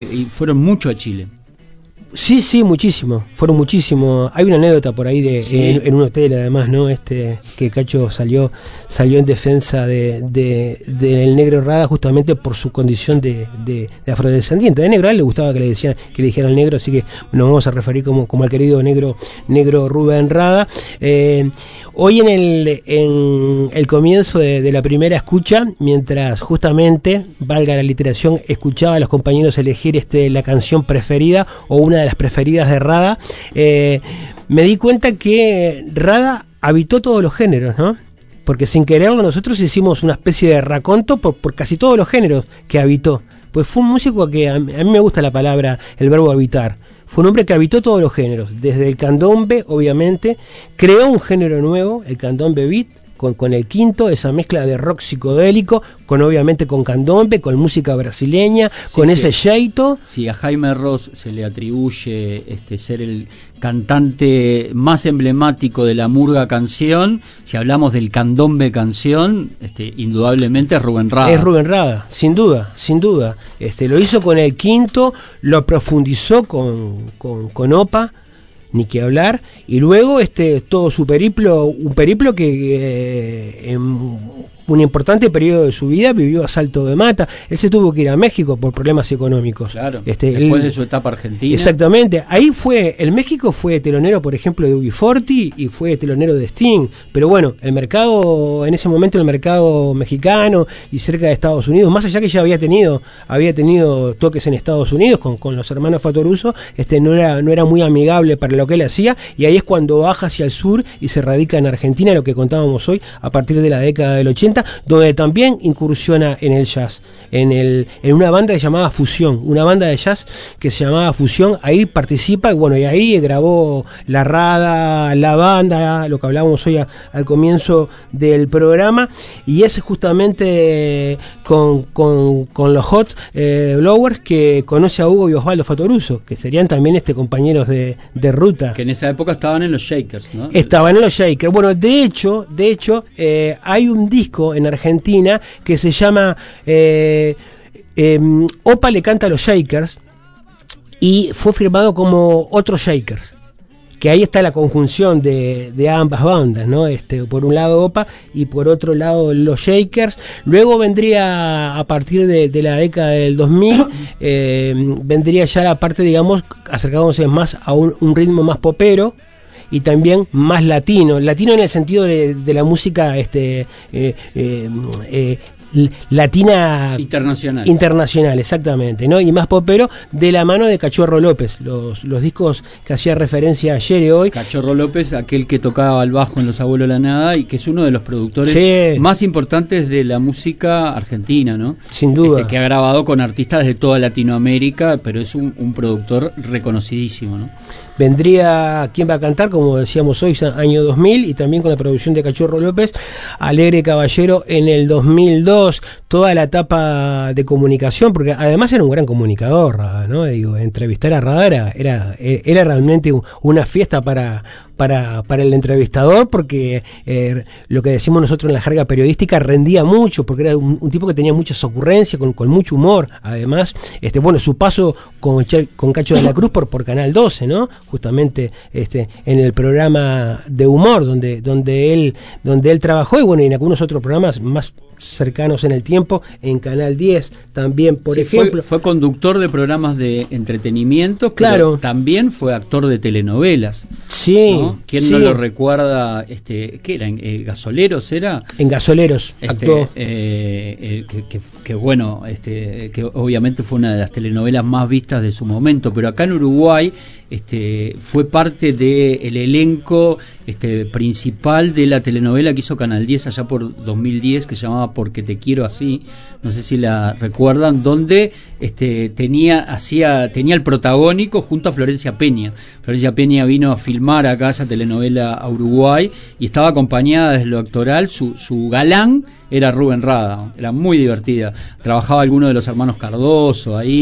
Y fueron mucho a Chile. Sí, muchísimo, fueron muchísimo. Hay una anécdota por ahí en un hotel, además, ¿no? Que Cacho salió en defensa del negro Rada, justamente por su condición de afrodescendiente. De negro, a él le gustaba que le dijeran negro, así que nos vamos a referir como al querido negro Rubén Rada. Hoy en el comienzo de la primera escucha, mientras justamente, valga la literación, escuchaba a los compañeros elegir la canción preferida o una de las preferidas de Rada, me di cuenta que Rada habitó todos los géneros, ¿no? Porque sin quererlo nosotros hicimos una especie de raconto por casi todos los géneros que habitó. Pues fue un músico que a mí me gusta la palabra, el verbo habitar. Fue un hombre que habitó todos los géneros, desde el candombe, obviamente, creó un género nuevo, el candombe beat, con el quinto, esa mezcla de rock psicodélico, obviamente con candombe, con música brasileña, ese jeito. Sí, a Jaime Ross se le atribuye ser el cantante más emblemático de la murga canción. Si hablamos del candombe canción, indudablemente es Rubén Rada. Es Rubén Rada, sin duda. Lo hizo con el quinto, lo profundizó con Opa, ni que hablar, y luego todo su periplo, un periplo que en un importante periodo de su vida vivió a salto de mata. Él se tuvo que ir a México por problemas económicos. Claro, después de su etapa argentina. Exactamente, en México fue telonero, por ejemplo, de UB40 y fue telonero de Sting, pero bueno, en ese momento el mercado mexicano y cerca de Estados Unidos, más allá que ya había tenido toques en Estados Unidos con los hermanos Fatoruso, no era muy amigable para lo que él hacía, y ahí es cuando baja hacia el sur y se radica en Argentina, lo que contábamos hoy, a partir de la década del 80, donde también incursiona en el jazz, en una banda que se llamaba Fusión, una banda de jazz que se llamaba Fusión. Ahí participa, y ahí grabó la Rada, la banda, lo que hablábamos hoy al comienzo del programa, y es justamente con los Hot Blowers que conoce a Hugo y Osvaldo Fatoruso, que serían también compañeros de ruta. Que en esa época estaban en los Shakers, ¿no? Estaban en los Shakers. Bueno, de hecho, hay un disco en Argentina que se llama Opa le canta a los Shakers, y fue firmado como Otros Shakers, que ahí está la conjunción de ambas bandas, ¿no? Por un lado Opa y por otro lado los Shakers. Luego vendría, a partir de la década del 2000, vendría ya la parte, digamos, acercándose más a un ritmo más popero y también más latino en el sentido de la música latina internacional, exactamente, ¿no? Y más popero, de la mano de Cachorro López, los discos que hacía referencia ayer y hoy. Cachorro López, aquel que tocaba el bajo en Los Abuelos de la Nada y que es uno de los productores más importantes de la música argentina, ¿no? Sin duda. Que ha grabado con artistas de toda Latinoamérica, pero es un productor reconocidísimo, ¿no? Vendría ¿Quién va a cantar?, como decíamos hoy, año 2000, y también con la producción de Cachorro López, Alegre Caballero en el 2002, toda la etapa de comunicación, porque además era un gran comunicador, Rada, ¿no? Entrevistar a Rada era realmente una fiesta para el entrevistador, porque lo que decimos nosotros en la jerga periodística, rendía mucho, porque era un tipo que tenía muchas ocurrencias, con mucho humor. Además, su paso con Cacho de la Cruz por Canal 12, ¿no? Justamente en el programa de humor donde él trabajó, y en algunos otros programas más cercanos en el tiempo, en Canal 10 también, por ejemplo. Fue conductor de programas de entretenimiento, claro, pero también fue actor de telenovelas. Sí, ¿no? ¿Quién no lo recuerda? ¿Qué era? ¿Gasoleros era? En Gasoleros actuó. Que bueno, que obviamente fue una de las telenovelas más vistas de su momento, pero acá en Uruguay fue parte del elenco principal de la telenovela que hizo Canal 10 allá por 2010, que se llamaba Porque te quiero así, no sé si la recuerdan, donde tenía el protagónico junto a Florencia Peña. Florencia Peña vino a filmar acá esa telenovela a Uruguay y estaba acompañada desde lo actoral, su galán era Rubén Rada, era muy divertida, trabajaba alguno de los hermanos Cardoso ahí.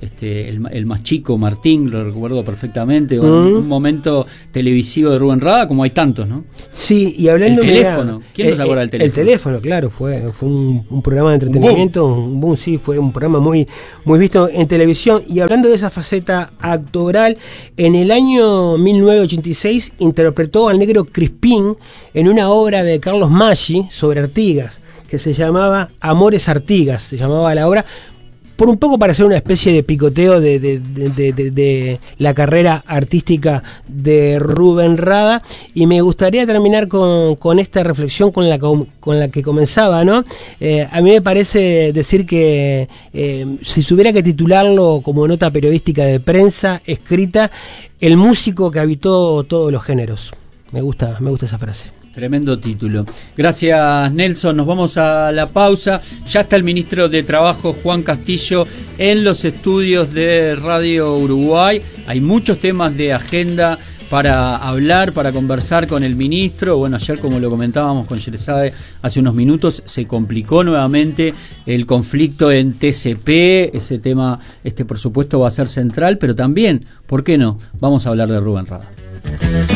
el más chico, Martín, lo recuerdo perfectamente, un momento televisivo de Rubén Rada, como hay tantos, ¿no? Sí, y hablando el teléfono, ¿quién no se acuerda del teléfono? El teléfono, claro, fue un programa de entretenimiento, un boom, sí, fue un programa muy visto en televisión. Y hablando de esa faceta actoral, en el año 1986 interpretó al negro Crispín en una obra de Carlos Maggi sobre Artigas, que se llamaba Amores Artigas, se llamaba la obra, por un poco para hacer una especie de picoteo de la carrera artística de Rubén Rada. Y me gustaría terminar con esta reflexión con la que comenzaba, ¿no? A mí me parece decir que si tuviera que titularlo como nota periodística de prensa escrita, el músico que habitó todos los géneros. Me gusta esa frase. Tremendo título. Gracias, Nelson. Nos vamos a la pausa. Ya está el ministro de Trabajo, Juan Castillo, en los estudios de Radio Uruguay. Hay muchos temas de agenda para hablar, para conversar con el ministro. Bueno, ayer, como lo comentábamos con Yeresabe hace unos minutos, se complicó nuevamente el conflicto en TCP. Ese tema, por supuesto, va a ser central, pero también, ¿por qué no? Vamos a hablar de Rubén Rada.